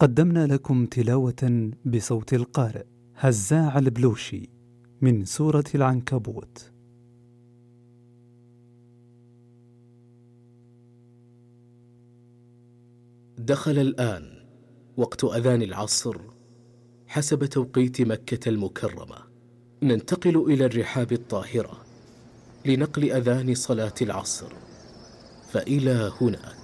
قدمنا لكم تلاوة بصوت القارئ هزاع البلوشي من سورة العنكبوت. دخل الآن وقت أذان العصر حسب توقيت مكة المكرمة. ننتقل إلى الرحاب الطاهرة لنقل أذان صلاة العصر، فإلى هناك.